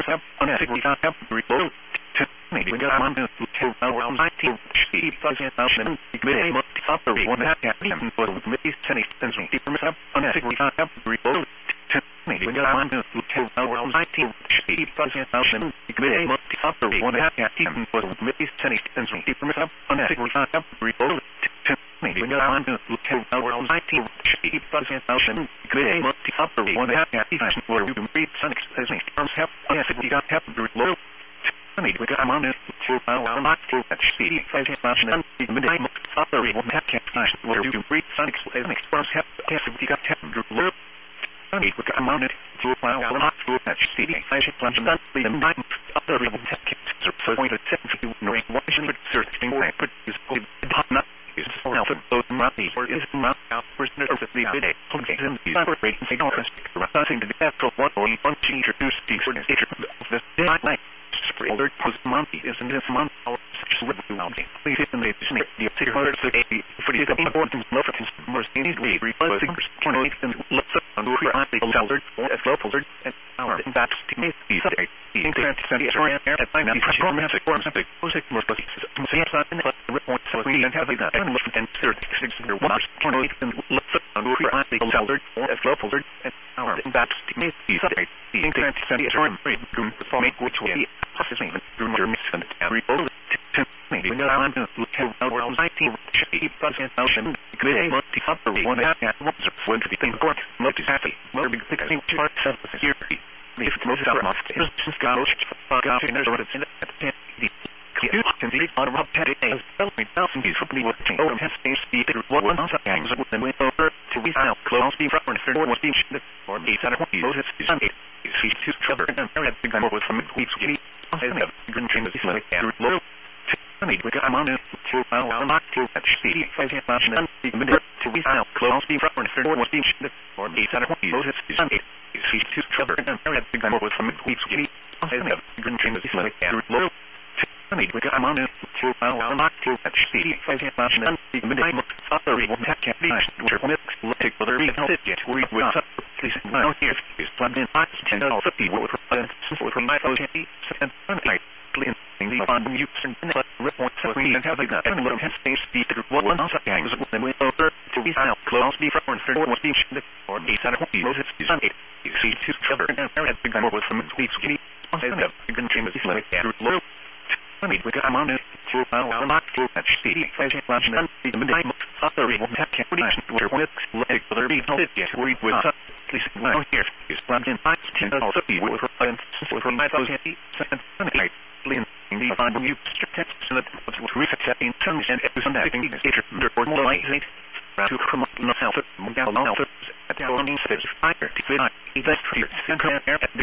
have unetic we have reload to maybe we got on to around 19 she doesn't mention may multi one that even was maybe tenny and from have unetic we have reload to maybe we got on to around 19 she doesn't mention may multi one that even was maybe tenny and from have unetic we have reload to maybe we got on to around 19 she doesn't mention may multi one that even where we can read Sonic as me arms have unetic we got have reload we got on it to around not to that speed fashion and midnight sorry one that can't where you can read Sonic as me arms have we got have reload we got on it to around not to that speed fashion and the midnight other so point at 7 knowing what should searching where put is not is for alpha those money or is not out prisoner of the day okay and the rating say don't nothing to the actual one or one introduce the sort of the night older post monthly isn't this month or please hit the the for the important love consumers need we replacing and let's on the altered or as local and our that's the subject the internet center at my romantic or something music more the report so we can have that and look and search and let's on the altered or as local and our that's the subject the internet center for me which will be processing through your mix and reload to maybe when I'm to around 19 she doesn't mention may multi one that when to be think court multi happy more big thing part of security if most of us is scouts got in the you can see on a petty as well me thousand is probably what thing over has space the what one of gangs with them over to we file close be front and third was being or me center Moses is Sunday she's too Trevor and very big more with from weeks skinny and green dream is like low we got on it to not to that speedy fashion and the minute to we file close be front and third was being or me center Moses is Sunday she's too Trevor and very big more with from weeks skinny and green dream is like low we got on it to not to that speedy fashion and the minute sorry one that can't be take other reason yet we will please now here is plugged in 10 also the word for my and clean the on you and report so we can have that and let him space the what one of gangs when we over to be file close be front third was being or me center Moses is Sunday see to Trevor and very big more with some weeks skinny and the green dream is like low we got on it to not to that speedy fashion and the midnight sorry one that can't be where one like other reason yet we will please now here is plugged in 10 also the word for my and clean the on you text so that reset in terms and episode that thing is or more like to promote the health at the